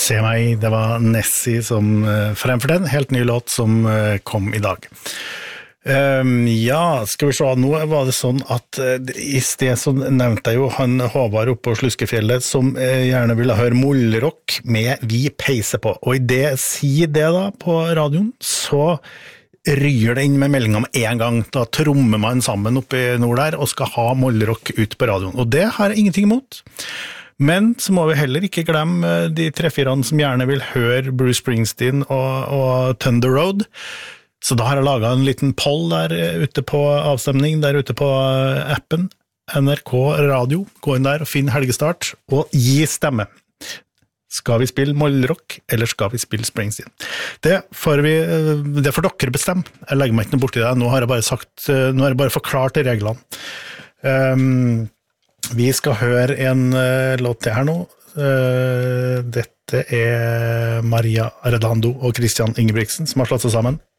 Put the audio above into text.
Se meg, det var Nessie som fremfor den, helt ny låt som kom i dag. Ja, skal vi se, nå var det sånn at i sted så nevnte jeg jo han Håvard oppe på Sluskefjellet som gjerne ville høre mollrock med Vi peiser på, og i det sier det da på radioen, så ryger det inn med meldingen med en gang, da trommer man sammen oppe i nord der og skal ha mollrock ut på radioen, og det har jeg ingenting imot. Men så må vi heller ikke glemme de 3-4 som gjerne vil høre Bruce Springsteen og Thunder Road. Så da har jeg laget en liten poll der ute på avstemning, der ute på appen NRK Radio. Gå inn der og finn helgestart, og gi stemme. Skal vi spille mollrock, eller skal vi spille Springsteen? Det får dere bestemme. Jeg legger meg ikke noe bort i det. Nå har jeg bare forklart reglene. Vi skal høre en låt til her nå. Dette Maria Arredondo og Christian Ingebrigtsen som har slått seg sammen.